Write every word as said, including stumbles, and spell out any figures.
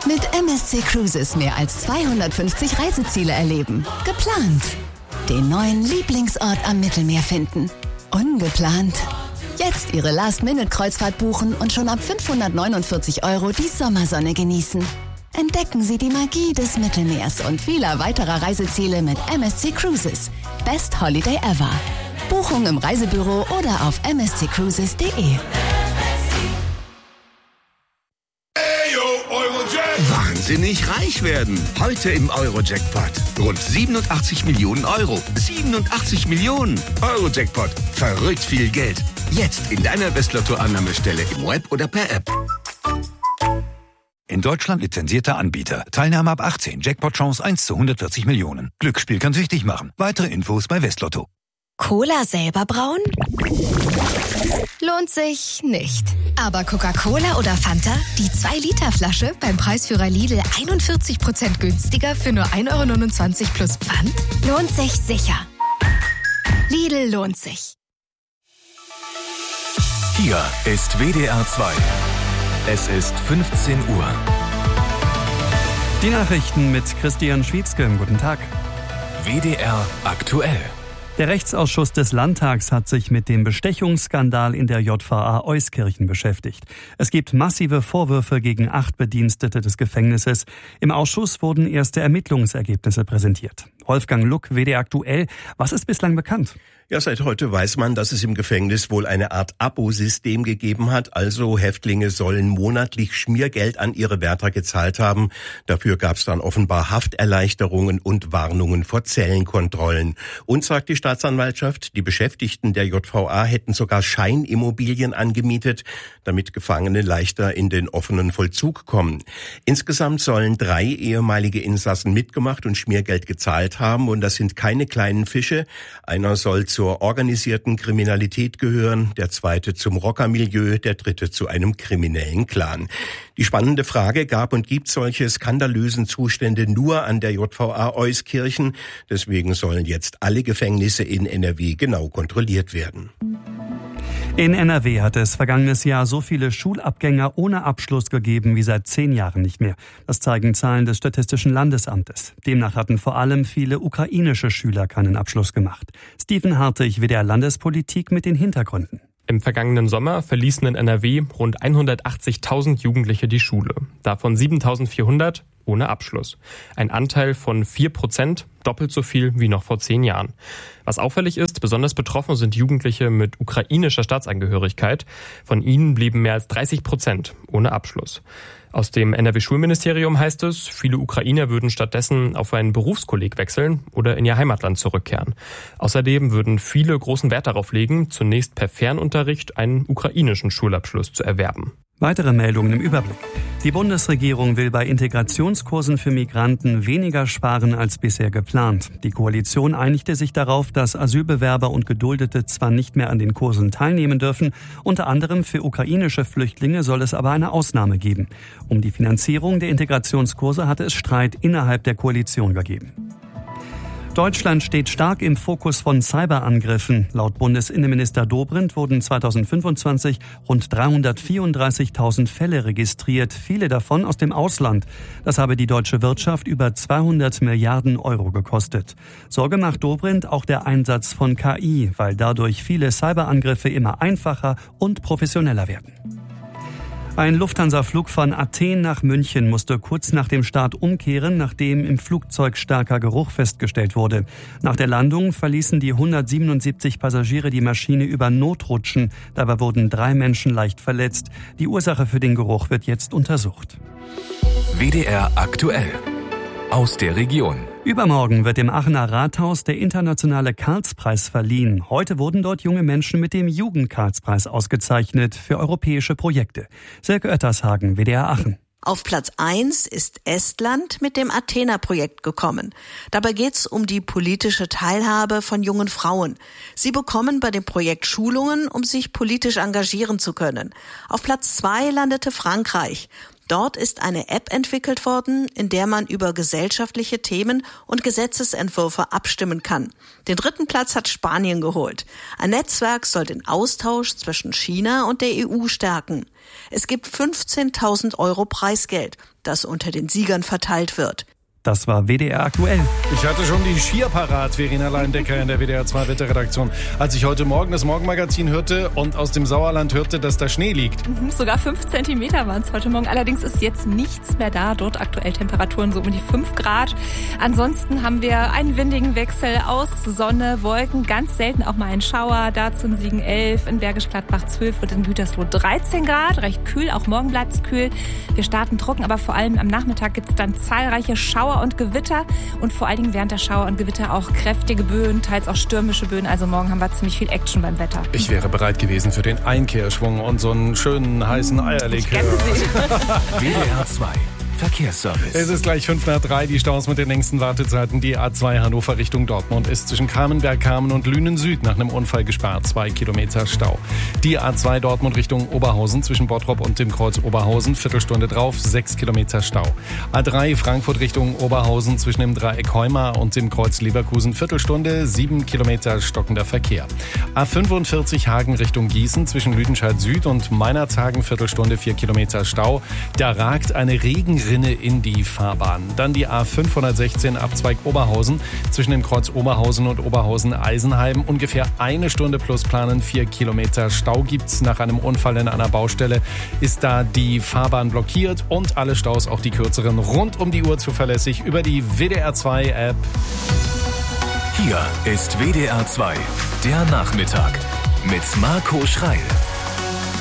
Mit M S C Cruises mehr als zweihundertfünfzig Reiseziele erleben. Geplant. Den neuen Lieblingsort am Mittelmeer finden. Ungeplant. Jetzt Ihre Last-Minute-Kreuzfahrt buchen und schon ab fünfhundertneunundvierzig Euro die Sommersonne genießen. Entdecken Sie die Magie des Mittelmeers und vieler weiterer Reiseziele mit M S C Cruises. Best Holiday ever. Buchung im Reisebüro oder auf m s c cruises punkt d e. Wahnsinnig reich werden. Heute im Euro-Jackpot. Rund siebenundachtzig Millionen Euro. siebenundachtzig Millionen. Euro-Jackpot. Verrückt viel Geld. Jetzt in deiner Westlotto-Annahmestelle im Web oder per App. In Deutschland lizenzierter Anbieter. Teilnahme ab achtzehn. Jackpot-Chance eins zu hundertvierzig Millionen. Glücksspiel kann süchtig machen. Weitere Infos bei Westlotto. Cola selber brauen? Lohnt sich nicht. Aber Coca-Cola oder Fanta? Die zwei Liter Flasche beim Preisführer Lidl einundvierzig Prozent günstiger für nur ein Euro neunundzwanzig plus Pfand? Lohnt sich sicher. Lidl lohnt sich. Hier ist W D R zwei. Es ist fünfzehn Uhr. Die Nachrichten mit Christian Schwietzke. Guten Tag. W D R aktuell. Der Rechtsausschuss des Landtags hat sich mit dem Bestechungsskandal in der J V A Euskirchen beschäftigt. Es gibt massive Vorwürfe gegen acht Bedienstete des Gefängnisses. Im Ausschuss wurden erste Ermittlungsergebnisse präsentiert. Wolfgang Luck, W D R aktuell. Was ist bislang bekannt? Ja, seit heute weiß man, dass es im Gefängnis wohl eine Art Abosystem gegeben hat. Also Häftlinge sollen monatlich Schmiergeld an ihre Wärter gezahlt haben. Dafür gab es dann offenbar Hafterleichterungen und Warnungen vor Zellenkontrollen. Und sagt die Staatsanwaltschaft, die Beschäftigten der J V A hätten sogar Scheinimmobilien angemietet, damit Gefangene leichter in den offenen Vollzug kommen. Insgesamt sollen drei ehemalige Insassen mitgemacht und Schmiergeld gezahlt haben. Und das sind keine kleinen Fische. Einer soll zur organisierten Kriminalität gehören, der zweite zum Rockermilieu, der dritte zu einem kriminellen Clan. Die spannende Frage, gab und gibt solche skandalösen Zustände nur an der J V A Euskirchen? Deswegen sollen jetzt alle Gefängnisse in N R W genau kontrolliert werden. In N R W hat es vergangenes Jahr so viele Schulabgänger ohne Abschluss gegeben wie seit zehn Jahren nicht mehr. Das zeigen Zahlen des Statistischen Landesamtes. Demnach hatten vor allem viele ukrainische Schüler keinen Abschluss gemacht. Steven Hartig, W D R Landespolitik mit den Hintergründen. Im vergangenen Sommer verließen in N R W rund hundertachtzigtausend Jugendliche die Schule. Davon siebentausendvierhundert ohne Abschluss. Ein Anteil von vier Prozent, doppelt so viel wie noch vor zehn Jahren. Was auffällig ist, besonders betroffen sind Jugendliche mit ukrainischer Staatsangehörigkeit. Von ihnen blieben mehr als dreißig Prozent ohne Abschluss. Aus dem N R W-Schulministerium heißt es, viele Ukrainer würden stattdessen auf einen Berufskolleg wechseln oder in ihr Heimatland zurückkehren. Außerdem würden viele großen Wert darauf legen, zunächst per Fernunterricht einen ukrainischen Schulabschluss zu erwerben. Weitere Meldungen im Überblick. Die Bundesregierung will bei Integrationskursen für Migranten weniger sparen als bisher geplant. Die Koalition einigte sich darauf, dass Asylbewerber und Geduldete zwar nicht mehr an den Kursen teilnehmen dürfen, unter anderem für ukrainische Flüchtlinge soll es aber eine Ausnahme geben. Um die Finanzierung der Integrationskurse hatte es Streit innerhalb der Koalition gegeben. Deutschland steht stark im Fokus von Cyberangriffen. Laut Bundesinnenminister Dobrindt wurden zweitausendfünfundzwanzig rund dreihundertvierunddreißigtausend Fälle registriert, viele davon aus dem Ausland. Das habe die deutsche Wirtschaft über zweihundert Milliarden Euro gekostet. Sorge macht Dobrindt auch der Einsatz von K I, weil dadurch viele Cyberangriffe immer einfacher und professioneller werden. Ein Lufthansa-Flug von Athen nach München musste kurz nach dem Start umkehren, nachdem im Flugzeug starker Geruch festgestellt wurde. Nach der Landung verließen die hundertsiebenundsiebzig Passagiere die Maschine über Notrutschen. Dabei wurden drei Menschen leicht verletzt. Die Ursache für den Geruch wird jetzt untersucht. W D R aktuell. Aus der Region. Übermorgen wird im Aachener Rathaus der internationale Karlspreis verliehen. Heute wurden dort junge Menschen mit dem Jugend-Karlspreis ausgezeichnet für europäische Projekte. Silke Oettershagen, W D R Aachen. Auf Platz eins ist Estland mit dem Athena-Projekt gekommen. Dabei geht's um die politische Teilhabe von jungen Frauen. Sie bekommen bei dem Projekt Schulungen, um sich politisch engagieren zu können. Auf Platz zwei landete Frankreich. Dort ist eine App entwickelt worden, in der man über gesellschaftliche Themen und Gesetzesentwürfe abstimmen kann. Den dritten Platz hat Spanien geholt. Ein Netzwerk soll den Austausch zwischen China und der E U stärken. Es gibt fünfzehntausend Euro Preisgeld, das unter den Siegern verteilt wird. Das war W D R aktuell. Ich hatte schon die Skier parat, Verena Leindecker in der W D R zwei Wetterredaktion, als ich heute Morgen das Morgenmagazin hörte und aus dem Sauerland hörte, dass da Schnee liegt. Mhm, sogar fünf Zentimeter waren es heute Morgen. Allerdings ist jetzt nichts mehr da. Dort aktuell Temperaturen so um die fünf Grad. Ansonsten haben wir einen windigen Wechsel aus Sonne, Wolken, ganz selten auch mal ein Schauer. Dazu in Siegen elf, in Bergisch Gladbach zwölf und in Gütersloh dreizehn Grad. Recht kühl, auch morgen bleibt es kühl. Wir starten trocken, aber vor allem am Nachmittag gibt es dann zahlreiche Schauer und Gewitter und vor allen Dingen während der Schauer und Gewitter auch kräftige Böen, teils auch stürmische Böen. Also morgen haben wir ziemlich viel Action beim Wetter. Ich wäre bereit gewesen für den Einkehrschwung und so einen schönen heißen Eierlikör. W D R zwei Verkehrsservice. Es ist gleich fünf nach drei, die Staus mit den längsten Wartezeiten. Die A zwei Hannover Richtung Dortmund ist zwischen Kamenberg-Kamen und Lünen Süd nach einem Unfall gesperrt. Zwei Kilometer Stau. Die A zwei Dortmund Richtung Oberhausen zwischen Bottrop und dem Kreuz Oberhausen. Viertelstunde drauf, sechs Kilometer Stau. A drei Frankfurt Richtung Oberhausen zwischen dem Dreieck Heuma und dem Kreuz Leverkusen. Viertelstunde, sieben Kilometer stockender Verkehr. A fünfundvierzig Hagen Richtung Gießen zwischen Lüdenscheid Süd und Meinerzhagen. Viertelstunde, vier Kilometer Stau. Da ragt eine Regen Rinne in die Fahrbahn. Dann die A fünfhundertsechzehn Abzweig Oberhausen zwischen dem Kreuz Oberhausen und Oberhausen-Eisenheim. Ungefähr eine Stunde plus planen, vier Kilometer Stau gibt's. Nach einem Unfall in einer Baustelle ist da die Fahrbahn blockiert und alle Staus, auch die kürzeren, rund um die Uhr zuverlässig über die W D R zwei App. Hier ist W D R zwei, der Nachmittag mit Marco Schreil.